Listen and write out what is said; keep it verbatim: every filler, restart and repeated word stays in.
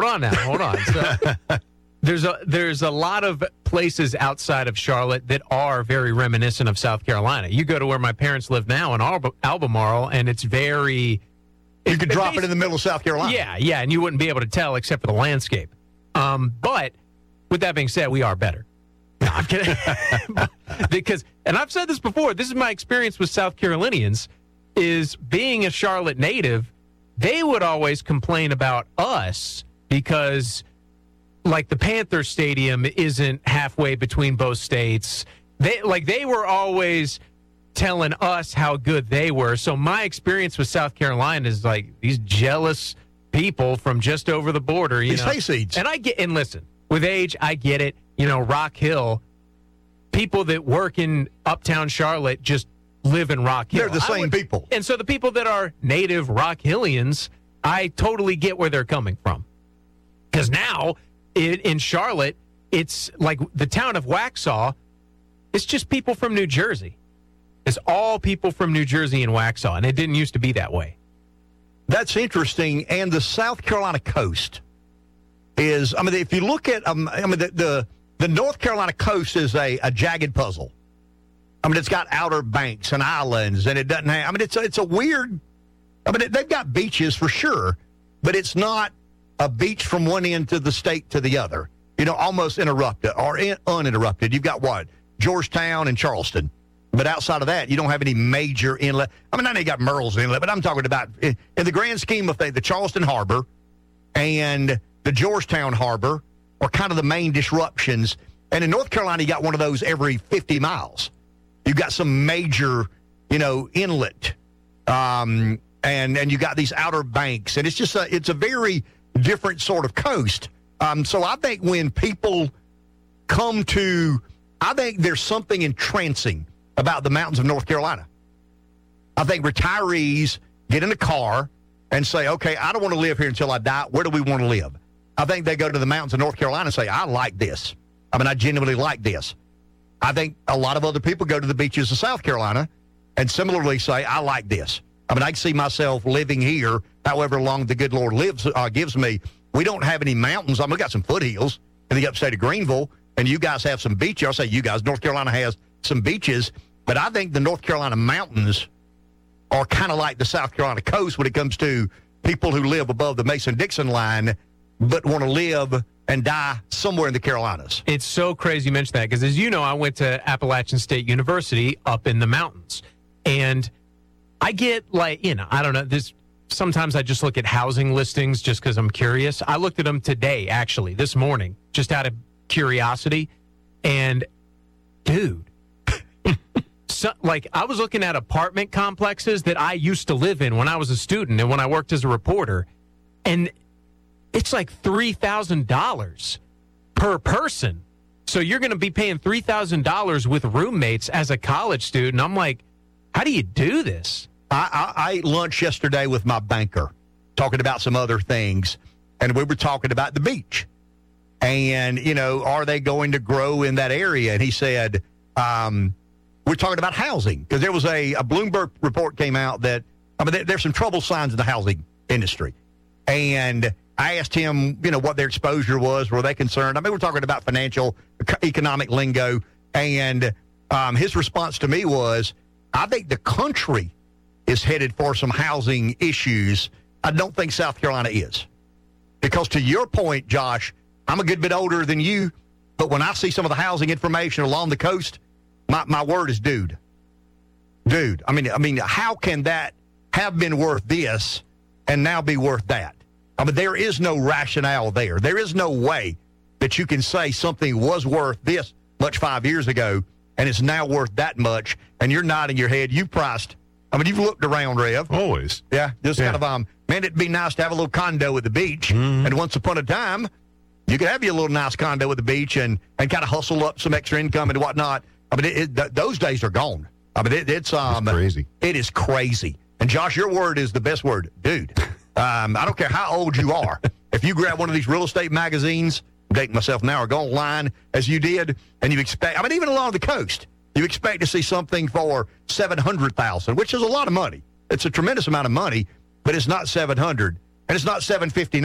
hold on now. Hold on. So, there's a there's a lot of places outside of Charlotte that are very reminiscent of South Carolina. You go to where my parents live now in Alb- Albemarle, and it's very. You could drop it in the middle of South Carolina. Yeah, yeah, and you wouldn't be able to tell except for the landscape. Um, but with that being said, we are better. No, I'm kidding. Because, and I've said this before, this is my experience with South Carolinians, is being a Charlotte native, they would always complain about us because, like, the Panthers Stadium isn't halfway between both states. They like they were always telling us how good they were. So my experience with South Carolina is like these jealous people from just over the border. You These know? hayseeds. And I get, and listen, with age, I get it. You know, Rock Hill, people that work in uptown Charlotte just live in Rock Hill. They're the same would, people. And so the people that are native Rock Hillians, I totally get where they're coming from. Because now in, in Charlotte, it's like the town of Waxhaw, it's just people from New Jersey. It's all people from New Jersey and Waxhaw, and it didn't used to be that way. That's interesting. And the South Carolina coast is, I mean, if you look at, um, I mean, the, the, the North Carolina coast is a, a jagged puzzle. I mean, it's got outer banks and islands, and it doesn't have, I mean, it's a, it's a weird, I mean, they've got beaches for sure, but it's not a beach from one end to the state to the other, you know, almost interrupted or in, uninterrupted. You've got what? Georgetown and Charleston. But outside of that, you don't have any major inlet. I mean, I know you got Merle's Inlet, but I'm talking about, in, in the grand scheme of things, the Charleston Harbor and the Georgetown Harbor are kind of the main disruptions. And in North Carolina, you got one of those every fifty miles. You've got some major, you know, inlet, um, and and you got these outer banks, and it's just a it's a very different sort of coast. Um, so I think when people come to, I think there's something entrancing about the mountains of North Carolina. I think retirees get in a car and say, okay, I don't want to live here until I die. Where do we want to live? I think they go to the mountains of North Carolina and say, I like this. I mean, I genuinely like this. I think a lot of other people go to the beaches of South Carolina and similarly say, I like this. I mean, I can see myself living here however long the good Lord lives uh, gives me. We don't have any mountains. I mean, we got some foothills in the upstate of Greenville, and you guys have some beaches. I'll say you guys, North Carolina has some beaches, but I think the North Carolina mountains are kind of like the South Carolina coast when it comes to people who live above the Mason-Dixon line but want to live and die somewhere in the Carolinas. It's so crazy you mentioned that because, as you know, I went to Appalachian State University up in the mountains. And I get, like, you know, I don't know, this. Sometimes I just look at housing listings just because I'm curious. I looked at them today, actually, this morning, just out of curiosity. And, dude, so, like, I was looking at apartment complexes that I used to live in when I was a student and when I worked as a reporter. And it's like three thousand dollars per person. So you're going to be paying three thousand dollars with roommates as a college student. I'm like, how do you do this? I, I, I ate lunch yesterday with my banker, talking about some other things, and we were talking about the beach. And, you know, are they going to grow in that area? And he said, um, we're talking about housing, because there was a, a Bloomberg report came out that, I mean, there, there's some trouble signs in the housing industry. And I asked him, you know, what their exposure was. Were they concerned? I mean, we're talking about financial, economic lingo. And um, his response to me was, I think the country is headed for some housing issues. I don't think South Carolina is. Because to your point, Josh, I'm a good bit older than you, but when I see some of the housing information along the coast, my, my word is dude. Dude. I mean, I mean, how can that have been worth this and now be worth that? I mean, there is no rationale there. There is no way that you can say something was worth this much five years ago and it's now worth that much, and you're nodding your head. You priced. I mean, you've looked around, Rev. Always. Yeah, just Yeah. kind of, um, man, it'd be nice to have a little condo at the beach. Mhm. And once upon a time, you could have you a little nice condo at the beach and, and kind of hustle up some extra income and whatnot. I mean, it, it, th- those days are gone. I mean, it, it's um, It's crazy. It is crazy. And, Josh, your word is the best word, dude. Um, I don't care how old you are. If you grab one of these real estate magazines, I'm dating myself now, or go online as you did, and you expect, I mean, even along the coast, you expect to see something for seven hundred thousand dollars, which is a lot of money. It's a tremendous amount of money, but it's not seven hundred, and it's not seven fifty.